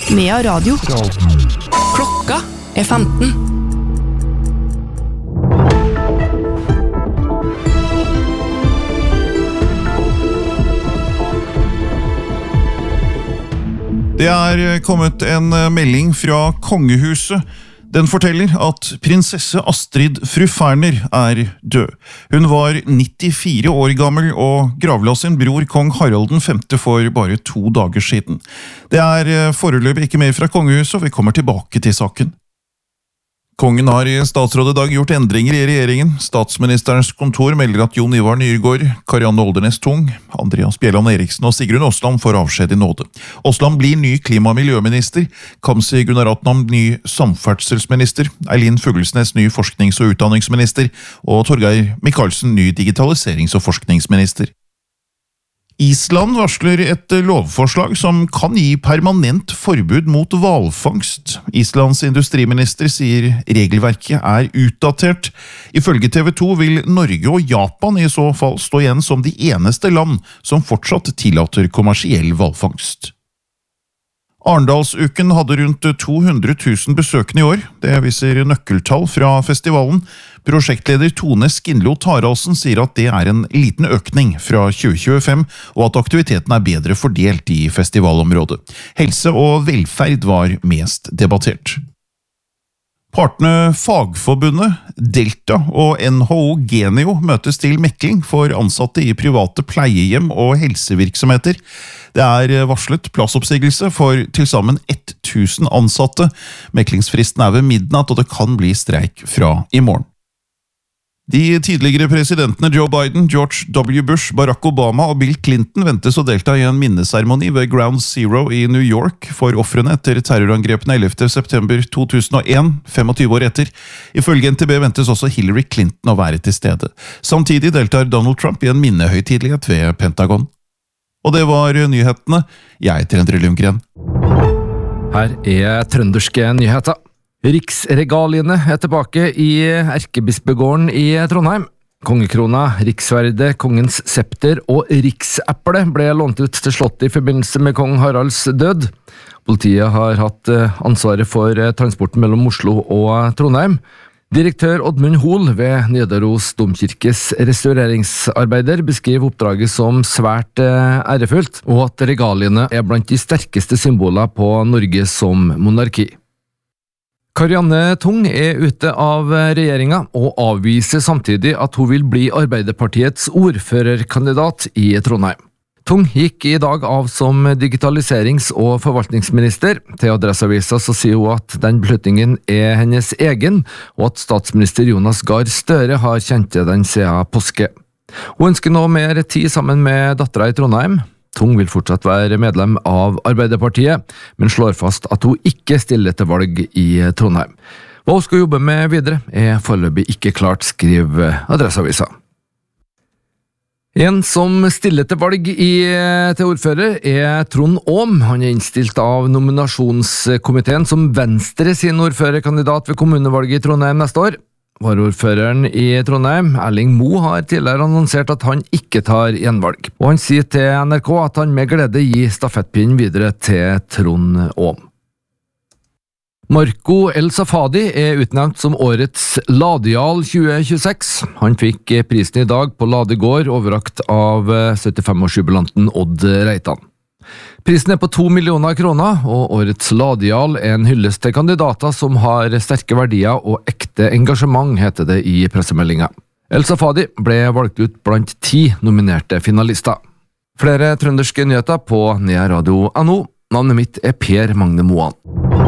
Nea Radio. Klokka 15. Det kommet en melding fra kongehuset. Den forteller at prinsesse Astrid fru Ferner død. Hun var 94 år gammel og gravla sin bror kong Harald den 5. for bare 2 dager siden. Det foreløpig ikke mer fra kongehuset, og vi kommer tilbake til saken. Kongen har i statsrådet i dag gjort endringer i regjeringen. Statsministerens kontor melder at Jon Ivar Nyrgaard, Karianne Oldernes Tung, Andreas Bjelland Eriksen og Sigrun Åsland får avskjed i nåde. Åsland blir ny klima- og miljøminister, Kamzy Gunaratnam ny samferdselsminister, Eileen Fuglesnes ny forsknings- og utdanningsminister, og Torgeir Micaelsen ny digitaliserings- og forskningsminister. Island varsler et lovforslag som kan gi permanent forbud mot hvalfangst. Islands industriminister sier regelverket utdatert. Ifølge TV 2 vil Norge og Japan i så fall stå igjen som de eneste land som fortsatt tillater kommersiell hvalfangst. Arendalsuken hadde rundt 200 000 besøkende i år. Det viser nøkkeltall fra festivalen. Prosjektleder Tone Skinlo Taraldsen sier at det en liten økning fra 2025, og at aktiviteten bedre fordelt i festivalområdet. Helse og velferd var mest debattert. Partene Fagforbundet, Delta og NHO Genio møtes til mekling for ansatte i private pleiehjem og helsevirksomheter. Det varslet plassoppsigelse for tilsammen 1000 ansatte. Meklingsfristen ved midnatt, og det kan bli streik fra i morgen. De tidligere presidentene Joe Biden, George W. Bush, Barack Obama og Bill Clinton ventes å delta i en minneseremoni ved Ground Zero i New York for ofrene etter terrorangrepene 11. september 2001, 25 år etter. Ifølge NTB ventes også Hillary Clinton å være til stede. Samtidig deltar Donald Trump i en minnehøytidelighet ved Pentagon. Og det var nyhetene. Jeg heter Endre Lundgren. Her trønderske nyheter. Riksregaliene tilbake i Erkebispegården i Trondheim. Kongekrona, riksverde, kongens septer og rikseple ble lånt ut til slottet i forbindelse med kong Haralds død. Politiet har hatt ansvaret for transporten mellom Oslo og Trondheim. Direktør Oddmund Hoel ved Nidaros domkirkes restaureringsarbeider beskriver oppdraget som svært ærefullt, og at regaliene blant de sterkeste symboler på Norge som monarki. Karianne Tung ute av regjeringa og avviser samtidig at hun vil bli Arbeiderpartiets ordførerkandidat i Trondheim. Tung gikk i dag av som digitaliserings- og forvaltningsminister. Til Adresseavisa så sier hun at den beslutningen hennes egen, og at statsminister Jonas Gahr Støre har kjent til den siden påske. Hun ønsker nå mer tid sammen med dattera i Trondheim. Tung vil fortsatt være medlem av Arbeiderpartiet, men slår fast at hun ikke stiller til valg i Trondheim. Hva hun skal jobbe med videre foreløpig ikke klart, skriver Adresseavisa. En som stiller til valg til ordfører Trond Aam. Han innstilt av nominasjonskomiteen som Venstre sin ordførerkandidat ved kommunevalget i Trondheim neste år. Varaordføreren i Trondheim, Erling Moe, har tidligere annonsert at han ikke tar gjenvalg. Og han sier til NRK at han med glede gir stafettpinnen videre til Trond Aam. Marco El Safadi utnevnt som årets Ladejarl 2026. Han fikk prisen i dag på Ladegård, overrakt av 75-årsjubilanten Odd Reitan. Prisen på 2 millioner kroner, og årets Ladejarl en hyllest til kandidater som har sterke verdier og ekte engasjement, heter det i pressemeldinga. El Safadi ble valgt ut blant 10 nominerte finalister. Flere trønderske nyheter på nearadio.no. Navnet mitt Per Magne Moan.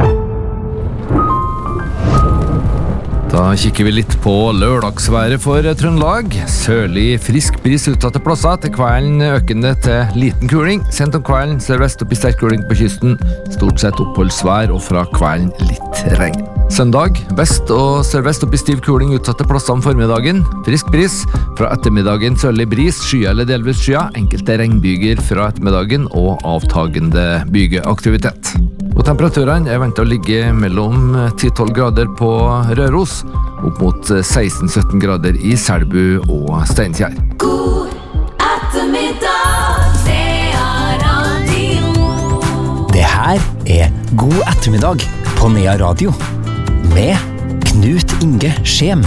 Da kikker vi litt på lørdagsværet for Trøndelag. Sørlig frisk bris utsatte plasser, til kvelden økende til liten kuling. Sent om kvelden sørvest opp i sterk kuling på kysten. Stort sett oppholdsvær, og fra kvelden litt regn. Søndag, vest og sørvest opp i stiv kuling utsatte plasser om formiddagen. Frisk bris. Fra ettermiddagen sørlig bris, skya eller delvis skya. Enkelte regnbyger fra ettermiddagen og avtagende bygeaktivitet. Og temperaturene ventet å ligge mellom 10-12 grader på Røros, opp mot 16-17 grader i Selbu og Steinkjer. God ettermiddag, det radio. Det her her God ettermiddag på Nea Radio med Knut Inge Skjem.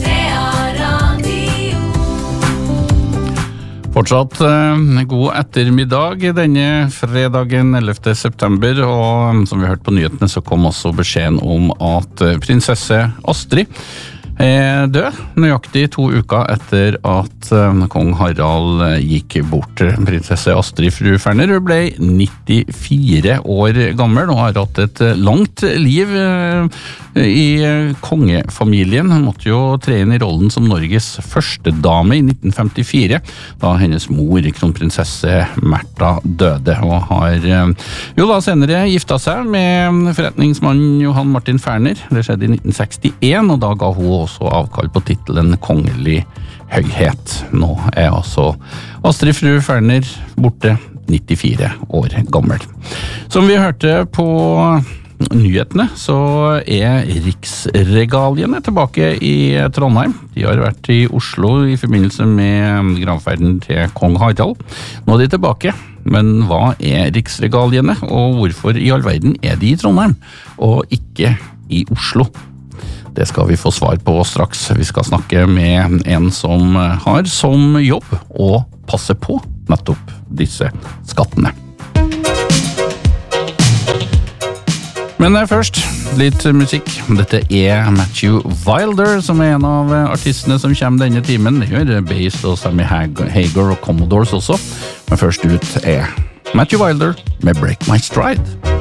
Fortsatt god ettermiddag denne fredagen 11. september, og som vi hørte på nyhetene så kom også beskjeden om at prinsesse Astrid død, nøyaktig 2 uker etter at kong Harald gikk bort. Prinsesse Astrid fru Ferner ble 94 år gammel og har hatt et langt liv i kongefamilien. Hun måtte jo tre inn i rollen som Norges første dame i 1954, da hennes mor, kronprinsesse Märtha, døde, og har jo da senere giftet seg med forretningsmannen Johan Martin Ferner. Det skjedde i 1961, og da ga hun også avkall på titelen kongelig høyhet. Nå altså Astrid fru Ferner borte, 94 år gammel. Som vi hørte på nyhetene, så riksregaliene tilbake i Trondheim. De har vært i Oslo i forbindelse med gravferden til kong Harald. Nå er de tilbake, men hva riksregaliene, og hvorfor i all verden de i Trondheim, og ikke i Oslo? Det skal vi få svar på straks. Vi skal snakke med en som har som jobb å passe på nettopp disse skattene. Men først, litt musikk. Dette Matthew Wilder, som en av artistene som kommer denne timen. Det gjør Bass og Sammy Hagar og Commodores også. Men først ut Matthew Wilder med Break My Stride.